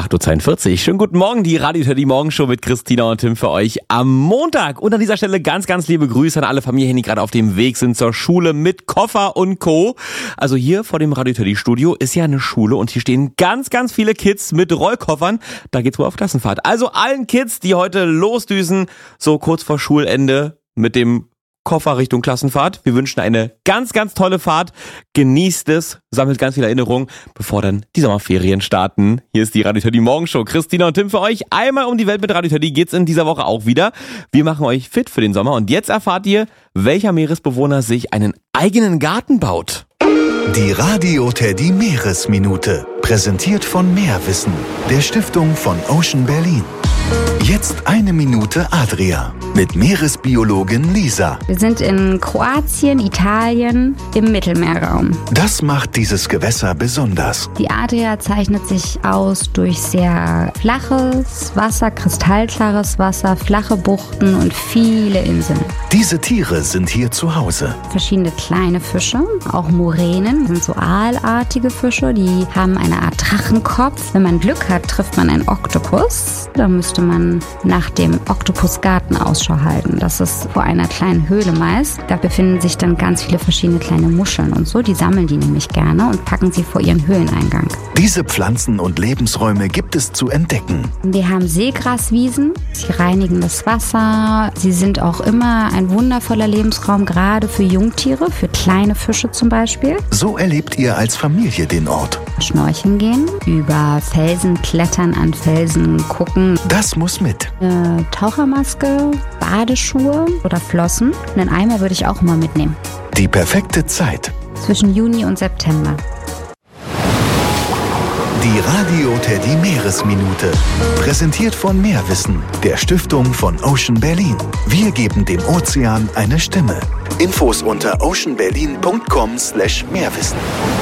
8.42 Uhr. Schönen guten Morgen, die Radio Teddy Morgenshow mit Christina und Tim für euch am Montag. Und an dieser Stelle ganz, ganz liebe Grüße an alle Familien, die gerade auf dem Weg sind zur Schule mit Koffer und Co. Also hier vor dem Radio Teddy Studio ist ja eine Schule und hier stehen ganz, ganz viele Kids mit Rollkoffern. Da geht's wohl auf Klassenfahrt. Also allen Kids, die heute losdüsen, so kurz vor Schulende mit dem Koffer Richtung Klassenfahrt. Wir wünschen eine ganz, ganz tolle Fahrt. Genießt es, sammelt ganz viele Erinnerungen, bevor dann die Sommerferien starten. Hier ist die Radio Teddy Morgenshow. Christina und Tim für euch. Einmal um die Welt mit Radio Teddy geht's in dieser Woche auch wieder. Wir machen euch fit für den Sommer und jetzt erfahrt ihr, welcher Meeresbewohner sich einen eigenen Garten baut. Die Radio Teddy Meeresminute. Präsentiert von Meerwissen, der Stiftung von Ocean Berlin. Jetzt eine Minute Adria mit Meeresbiologin Lisa. Wir sind in Kroatien, Italien, im Mittelmeerraum. Das macht dieses Gewässer besonders. Die Adria zeichnet sich aus durch sehr flaches Wasser, kristallklares Wasser, flache Buchten und viele Inseln. Diese Tiere sind hier zu Hause. Verschiedene kleine Fische, auch Muränen, sind so aalartige Fische, die haben eine Art Drachenkopf. Wenn man Glück hat, trifft man einen Oktopus. Da müsste man nach dem Oktopusgarten Ausschau halten. Das ist vor einer kleinen Höhle meist. Da befinden sich dann ganz viele verschiedene kleine Muscheln und so. Die sammeln die nämlich gerne und packen sie vor ihren Höhleneingang. Diese Pflanzen und Lebensräume gibt es zu entdecken. Wir haben Seegraswiesen. Sie reinigen das Wasser. Sie sind auch immer ein wundervoller Lebensraum, gerade für Jungtiere, für kleine Fische zum Beispiel. So erlebt ihr als Familie den Ort. Schnorcheln gehen, über Felsen klettern, an Felsen gucken. Das muss mit. Eine Tauchermaske, Badeschuhe oder Flossen. Einen Eimer würde ich auch immer mitnehmen. Die perfekte Zeit. Zwischen Juni und September. Die Radio Teddy Meeresminute. Präsentiert von Meerwissen, der Stiftung von Ocean Berlin. Wir geben dem Ozean eine Stimme. Infos unter oceanberlin.com/Meerwissen.